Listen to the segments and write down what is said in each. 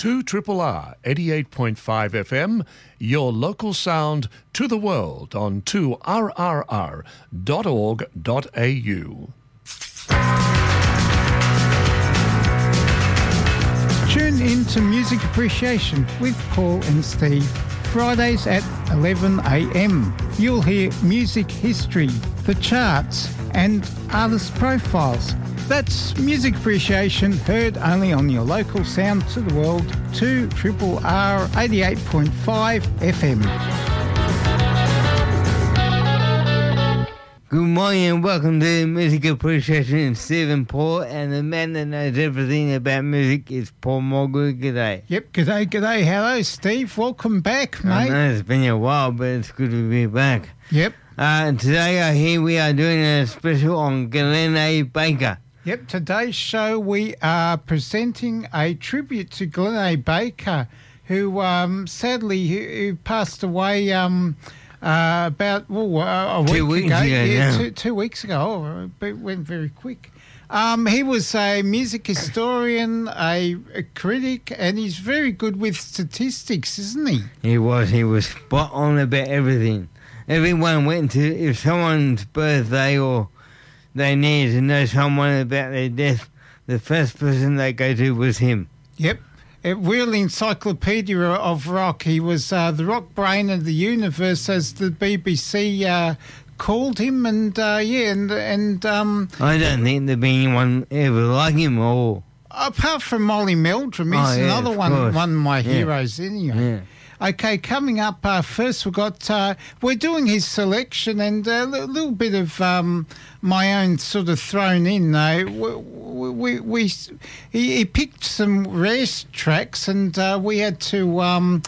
2RRR 88.5 FM, your local sound to the world on 2RRR.org.au. Tune in to Music Appreciation with Paul and Steve, Fridays at 11 a.m. You'll hear music history, the charts and artist profiles. That's Music Appreciation, heard only on your local sound to the world, 2RRR 88.5 FM. Good morning and welcome to Music Appreciation. Steve and Paul, and the man that knows everything about music is Paul Mulgrew. G'day. Yep, g'day. Hello, Steve. Welcome back, mate. I know it's been a while, but it's good to be back. Yep. Today here we are doing a special on Glen A. Baker. Yep, today's show we are presenting a tribute to Glen A. Baker, who sadly who passed away about a week 2 weeks ago. ago. Yeah, 2 weeks ago. Oh, it went very quick. He was a music historian, a critic, and he's very good with statistics, isn't he? He was spot on about everything. Everyone went to, if someone's birthday or they needed to know someone about their death, the first person they go to was him. Yep. A real encyclopedia of rock. He was the rock brain of the universe, as the BBC called him, and I don't think there'd be anyone ever like him, or apart from Molly Meldrum, he's another one of my heroes anyway. Yeah. Okay, coming up first we've got, we're doing his selection and a little bit of my own sort of thrown in though. He picked some rare tracks and we had to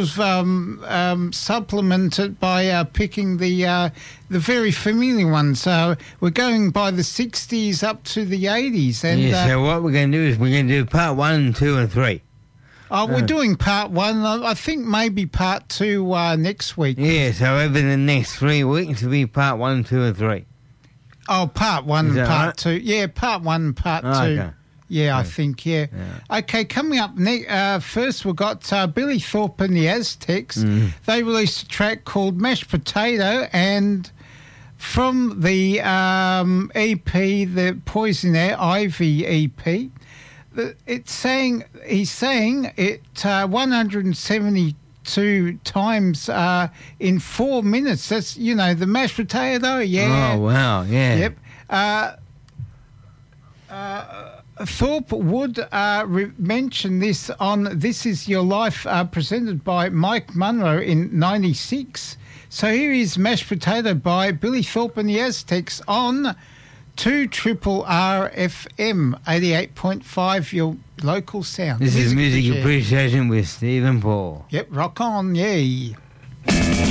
supplement it by picking the very familiar ones. We're going by the 60s up to the 80s. And, so what we're going to do is we're going to do part 1, 2 and 3. We're doing part 1. I think maybe part 2 next week. Yeah, so over the next 3 weeks will be part 1, 2 and 3. Oh, part 1 and part 2. Yeah, part 1 and part 2. Okay. Yeah, I think, yeah. Okay, coming up first we've got Billy Thorpe and the Aztecs. They released a track called Mashed Potato, and from the EP, the Poison Ivy EP, he's saying it 172 times in 4 minutes. That's, the mashed potato, yeah. Oh, wow, yeah. Yep. Thorpe would mention this on This Is Your Life, presented by Mike Munro in 96. So here is Mashed Potato by Billy Thorpe and the Aztecs on 2RRR FM 88.5, your local sound. This is Music Appreciation with Steve and Paul. Yep, rock on, yay.